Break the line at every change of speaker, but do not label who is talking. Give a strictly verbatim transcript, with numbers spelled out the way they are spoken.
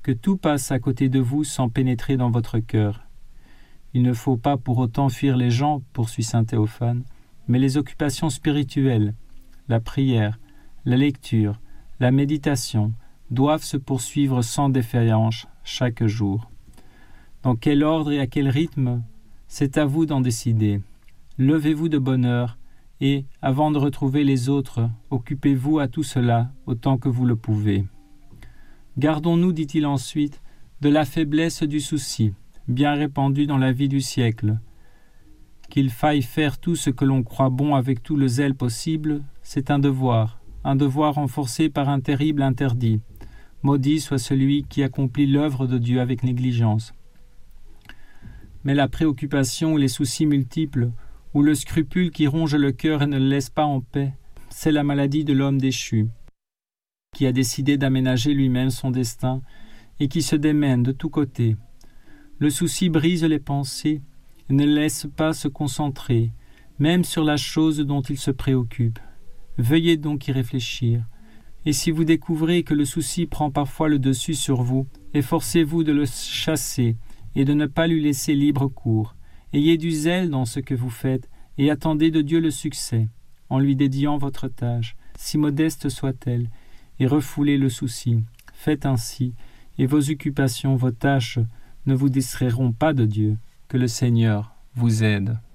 que tout passe à côté de vous sans pénétrer dans votre cœur. Il ne faut pas pour autant fuir les gens, poursuit saint Théophane, mais les occupations spirituelles, la prière, la lecture, la méditation, doivent se poursuivre sans défaillance chaque jour. Dans quel ordre et à quel rythme, c'est à vous d'en décider. Levez-vous de bonne heure et, avant de retrouver les autres, occupez-vous à tout cela autant que vous le pouvez. Gardons-nous, dit-il ensuite, de la faiblesse du souci, bien répandue dans la vie du siècle. Qu'il faille faire tout ce que l'on croit bon avec tout le zèle possible, c'est un devoir, un devoir renforcé par un terrible interdit. Maudit soit celui qui accomplit l'œuvre de Dieu avec négligence. Mais la préoccupation ou les soucis multiples, ou le scrupule qui ronge le cœur et ne le laisse pas en paix, c'est la maladie de l'homme déchu, qui a décidé d'aménager lui-même son destin et qui se démène de tous côtés. Le souci brise les pensées et ne laisse pas se concentrer, même sur la chose dont il se préoccupe. Veuillez donc y réfléchir. Et si vous découvrez que le souci prend parfois le dessus sur vous, efforcez-vous de le chasser et de ne pas lui laisser libre cours. Ayez du zèle dans ce que vous faites et attendez de Dieu le succès, en lui dédiant votre tâche, si modeste soit-elle, et refoulez le souci. Faites ainsi, et vos occupations, vos tâches, ne vous distrairont pas de Dieu. Que le Seigneur vous aide.